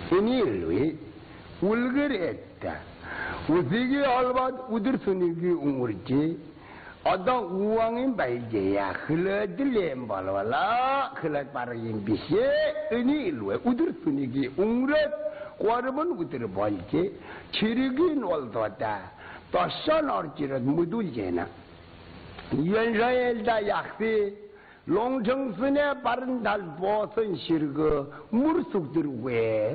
이니 울그랬다. 우디기 얼밭 우들순이기 웅울지 어떤 우왕인 말제야 흘러들렘 발발라 흘러 빠르긴 비시에 이니 일루에 우들순이기 웅렛 와르번 우들 벌지 치르긴 올도다 또선 얼지를 무두제나 연사엘다 약세 롱정선에 바른 달 보선 실그 무르숙들 왜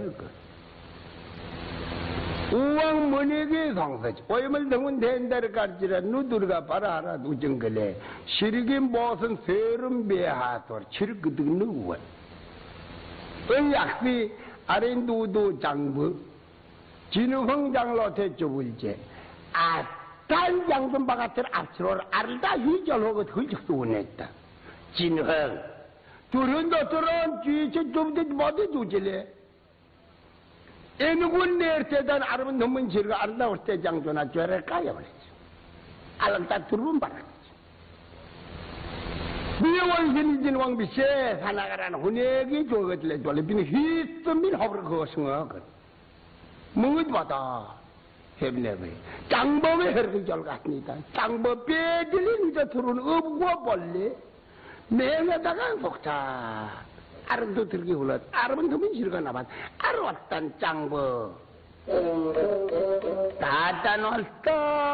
우왕 머니게 상사지 오염을 등은 된다를 가르치라 누두르가 바라하라 누정글에 실긴 보선 세름 배하도록 치르그 등는 우왕 이 약세 아렌두도 장부 진흥 장로 대조불제 아딴 장군 바가들 앞으로 알다 위절하고 훌쩍도 원했다 진흥 둘은도 들은 뒤에 좀더 뭐도 두질래 애누군 낼 때단 알으면 너무 지르가 아름다울 때 장조나 죄를 까여버렸지 알았다 두르면 바라지 미원신이진 왕비세 사나가라는 혼액이 조거들래 졸래비는 휘뜸민 허브를 그것은 멍을 받아 해비네비 짱범의 혈을 결같습니다 짱범 빼들린 이제 들어온 업과 벌레 내에다가 속자 아름도 들기 흘렀 아름은 너무 지르가 나만 아름왔단 짱범 다단 왔다